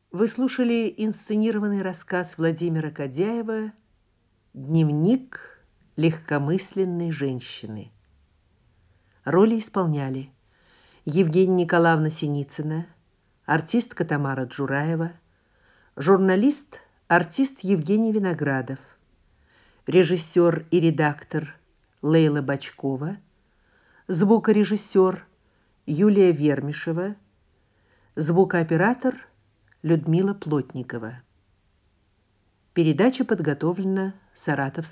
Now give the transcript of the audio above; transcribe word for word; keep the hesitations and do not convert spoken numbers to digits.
Вы слушали инсценированный рассказ Владимира Кадяева «Дневник легкомысленной женщины». Роли исполняли Евгения Николаевна Синицына, артистка Тамара Джураева, журналист, артист Евгений Виноградов, режиссер и редактор Лейла Бочкова, звукорежиссер Юлия Вермишева, звукооператор Людмила Плотникова. Передача подготовлена Саратовским